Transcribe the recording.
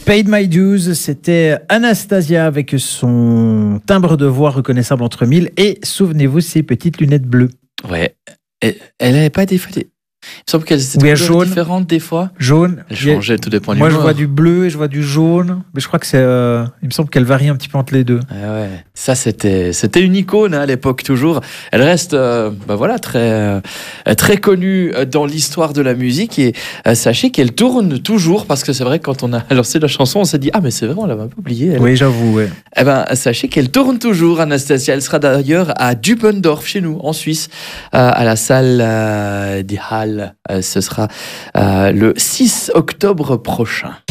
Paid My Dues, c'était Anastasia avec son timbre de voix reconnaissable entre mille et souvenez-vous ses petites lunettes bleues. Ouais. Elle n'avait pas des fois des... Il me semble qu'elles étaient jaune, différentes des fois. Jaune. Elle changeait tout dépend du Moi, je vois du bleu et je vois du jaune. Mais je crois que c'est. Il me semble qu'elle varie un petit peu entre les deux. Ah ouais. Ça, c'était une icône à l'époque toujours. Elle reste très connue dans l'histoire de la musique. Et sachez qu'elle tourne toujours parce que c'est vrai que quand on a lancé la chanson, on s'est dit ah mais c'est vrai, on l'avait un peu oublié. Elle. Oui, j'avoue. Ouais. Eh ben, sachez qu'elle tourne toujours, Anastasia. Elle sera d'ailleurs à Dupendorf chez nous en Suisse, à la salle des Halles. Ce sera le 6 octobre prochain.